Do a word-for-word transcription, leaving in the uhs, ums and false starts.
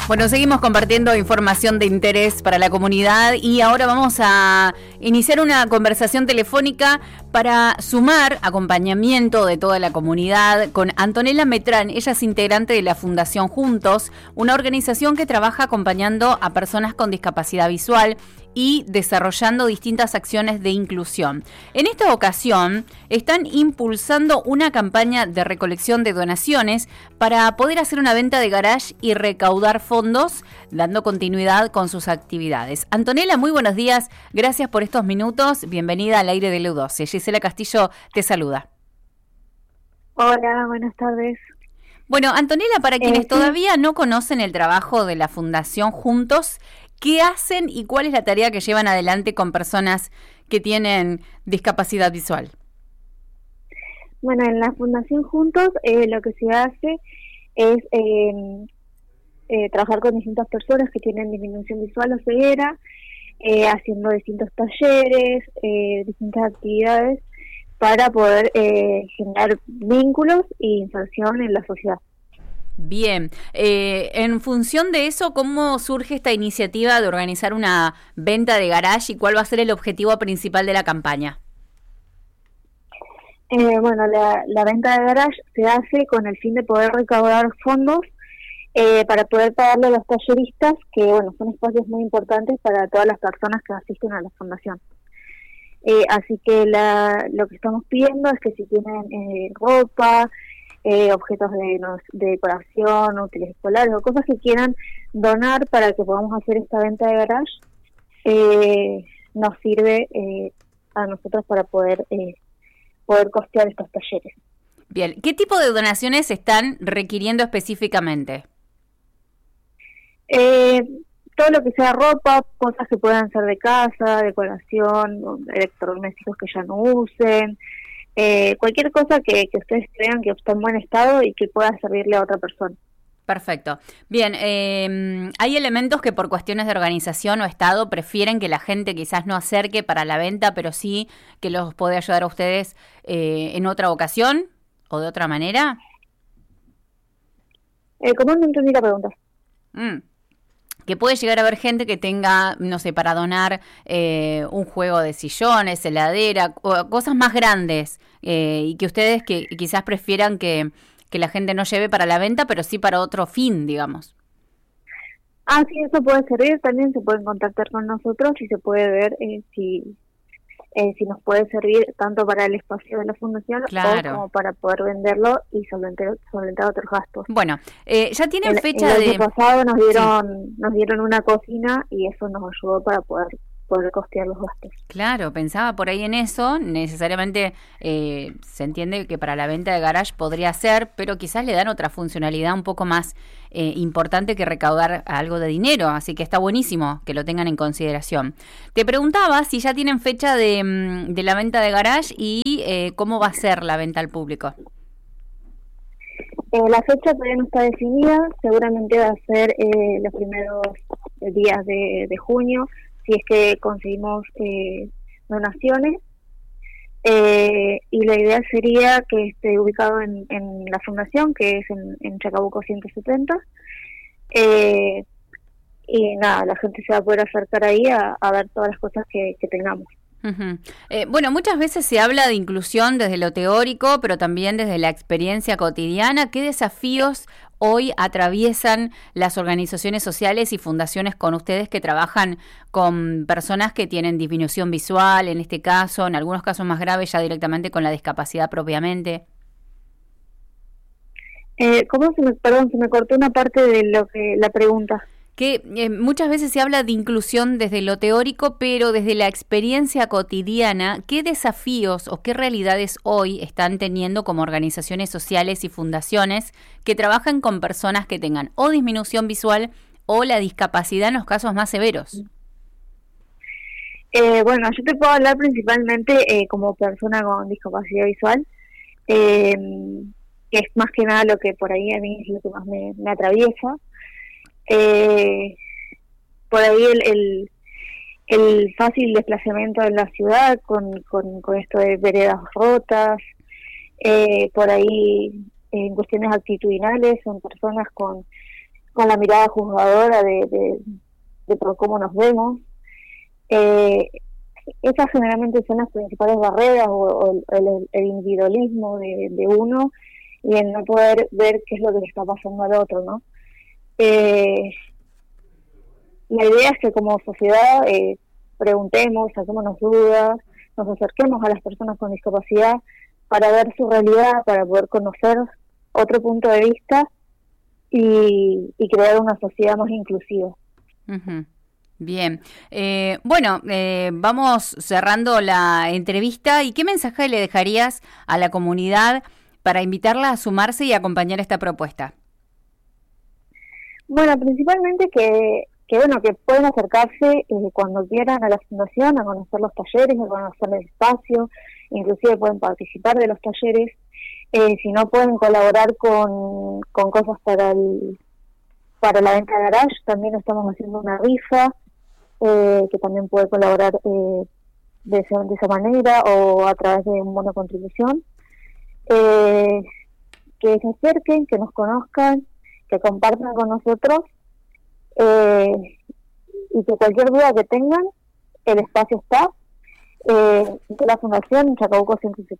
Bueno, seguimos compartiendo información de interés para la comunidad y ahora vamos a iniciar una conversación telefónica para sumar acompañamiento de toda la comunidad con Antonella Metrán. Ella es integrante de la Fundación Juntos, una organización que trabaja acompañando a personas con discapacidad visual y desarrollando distintas acciones de inclusión. En esta ocasión están impulsando una campaña de recolección de donaciones para poder hacer una venta de garage y recaudar fondos, dando continuidad con sus actividades. Antonella, muy buenos días, gracias por estos minutos, bienvenida al aire de U doce. Gisela Castillo te saluda. Hola, buenas tardes. Bueno, Antonella, para quienes eh, todavía no conocen el trabajo de la Fundación Juntos, ¿qué hacen y cuál es la tarea que llevan adelante con personas que tienen discapacidad visual? Bueno, en la Fundación Juntos eh, lo que se hace es eh, eh, trabajar con distintas personas que tienen disminución visual o ceguera, eh, haciendo distintos talleres, eh, distintas actividades para poder eh, generar vínculos e inserción en la sociedad. Bien, eh, en función de eso, ¿cómo surge esta iniciativa de organizar una venta de garage y cuál va a ser el objetivo principal de la campaña? Eh, bueno, la, la venta de garage se hace con el fin de poder recaudar fondos eh, para poder pagarle a los talleristas, que bueno, son espacios muy importantes para todas las personas que asisten a la fundación. Eh, así que la, lo que estamos pidiendo es que si tienen eh, ropa, Eh, objetos de, no, de decoración, útiles escolares o cosas que quieran donar para que podamos hacer esta venta de garage, eh, nos sirve eh, a nosotros para poder eh, poder costear estos talleres. Bien, ¿qué tipo de donaciones están requiriendo específicamente? Eh, todo lo que sea ropa, cosas que puedan ser de casa, decoración, electrodomésticos que ya no usen, Eh, cualquier cosa que, que ustedes crean que está en buen estado y que pueda servirle a otra persona. Perfecto. Bien, eh, ¿hay elementos que por cuestiones de organización o estado prefieren que la gente quizás no acerque para la venta, pero sí que los puede ayudar a ustedes eh, en otra ocasión o de otra manera? Eh, ¿Cómo no entendí la pregunta? Mm. Que puede llegar a haber gente que tenga, no sé, para donar eh, un juego de sillones, heladera, o cosas más grandes, eh, y que ustedes que quizás prefieran que, que la gente no lleve para la venta, pero sí para otro fin, digamos. Ah, sí, eso puede servir, también se pueden contactar con nosotros y se puede ver eh, si eh, si nos puede servir tanto para el espacio de la fundación Claro. o como para poder venderlo y solventar, solventar otros gastos. Bueno, eh, ya tienen el, fecha el de... año pasado nos dieron sí. nos dieron una cocina y eso nos ayudó para poder poder costear los gastos. Claro, pensaba por ahí en eso, necesariamente eh, se entiende que para la venta de garage podría ser, pero quizás le dan otra funcionalidad un poco más eh, importante que recaudar algo de dinero, así que está buenísimo que lo tengan en consideración. Te preguntaba si ya tienen fecha de, de la venta de garage y eh, cómo va a ser la venta al público. Eh, la fecha todavía no está definida, seguramente va a ser eh, los primeros días de, de junio, si es que conseguimos eh, donaciones, eh, y la idea sería que esté ubicado en, en la fundación, que es en, en Chacabuco ciento setenta, eh, y nada, la gente se va a poder acercar ahí a, a ver todas las cosas que, que tengamos. Uh-huh. Eh, bueno, muchas veces se habla de inclusión desde lo teórico, pero también desde la experiencia cotidiana. ¿Qué desafíos hoy atraviesan las organizaciones sociales y fundaciones con ustedes que trabajan con personas que tienen disminución visual, en este caso, en algunos casos más graves, ya directamente con la discapacidad propiamente? Eh, ¿Cómo se me, perdón, se me cortó una parte de lo que la pregunta? Que eh, muchas veces se habla de inclusión desde lo teórico, pero desde la experiencia cotidiana, ¿qué desafíos o qué realidades hoy están teniendo como organizaciones sociales y fundaciones que trabajan con personas que tengan o disminución visual o la discapacidad en los casos más severos? Eh, bueno, yo te puedo hablar principalmente eh, como persona con discapacidad visual, eh, que es más que nada lo que por ahí a mí es lo que más me, me atraviesa. Eh, por ahí el, el, el fácil desplazamiento en la ciudad con, con, con esto de veredas rotas, eh, por ahí en cuestiones actitudinales son personas con con la mirada juzgadora de, de, de por cómo nos vemos. Eh, esas generalmente son las principales barreras, o, o el, el individualismo de, de uno, y el no poder ver qué es lo que le está pasando al otro, ¿no? Eh, la idea es que como sociedad eh, preguntemos, saquémonos dudas, nos acerquemos a las personas con discapacidad para ver su realidad, para poder conocer otro punto de vista y, y crear una sociedad más inclusiva. Uh-huh. Bien, eh, bueno, eh, vamos cerrando la entrevista. ¿Y qué mensaje le dejarías a la comunidad para invitarla a sumarse y acompañar esta propuesta? Bueno, principalmente que, que bueno, que pueden acercarse eh, cuando quieran a la fundación, a conocer los talleres, a conocer el espacio, inclusive pueden participar de los talleres. Eh, si no, pueden colaborar con, con cosas para el para la venta de garage. También estamos haciendo una rifa eh, que también puede colaborar eh, de, esa, de esa manera, o a través de un bono de contribución. Eh, que se acerquen, que nos conozcan, que compartan con nosotros, eh, y que cualquier duda que tengan, el espacio está. Eh, de la Fundación Chacabuco ciento